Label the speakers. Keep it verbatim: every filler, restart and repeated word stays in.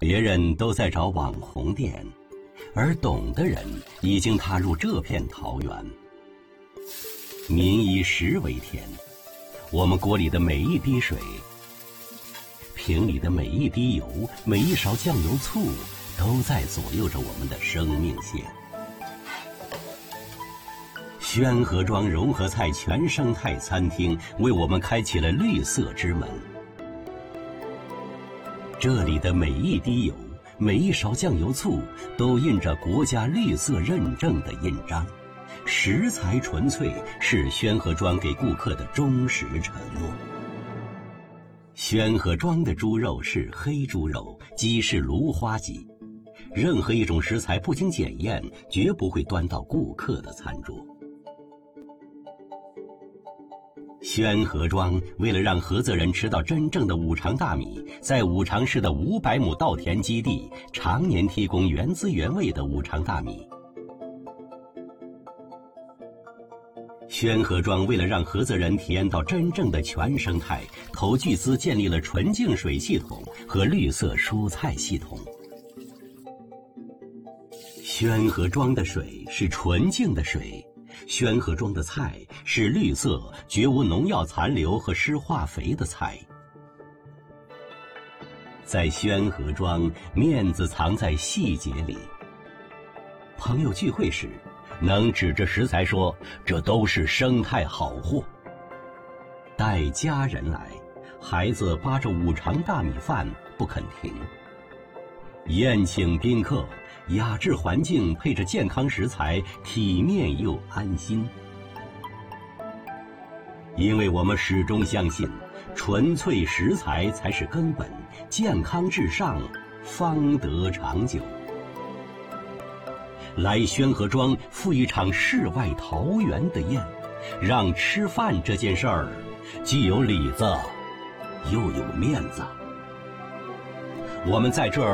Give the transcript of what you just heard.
Speaker 1: 别人都在找网红店，而懂的人已经踏入这片桃源。民以食为天，我们锅里的每一滴水，瓶里的每一滴油，每一勺酱油醋，都在左右着我们的生命线。宣和庄融合菜全生态餐厅为我们开启了绿色之门。这里的每一滴油，每一勺酱油醋，都印着国家绿色认证的印章。食材纯粹是宣和庄给顾客的忠实承诺。宣和庄的猪肉是黑猪肉，鸡是芦花鸡。任何一种食材不经检验，绝不会端到顾客的餐桌。宣和庄为了让菏泽人吃到真正的五常大米，在五常市的五百亩稻田基地常年提供原汁原味的五常大米。宣和庄为了让菏泽人体验到真正的全生态，投巨资建立了纯净水系统和绿色蔬菜系统。宣和庄的水是纯净的水，宣和庄的菜是绿色、绝无农药残留和施化肥的菜。在宣和庄，面子藏在细节里。朋友聚会时，能指着食材说这都是生态好货。带家人来，孩子扒着五常大米饭不肯停。宴请宾客，雅致环境配着健康食材，体面又安心。因为我们始终相信，纯粹食材才是根本，健康至上，方得长久。来宣和庄赴一场世外桃源的宴，让吃饭这件事儿既有里子，又有面子。我们在这儿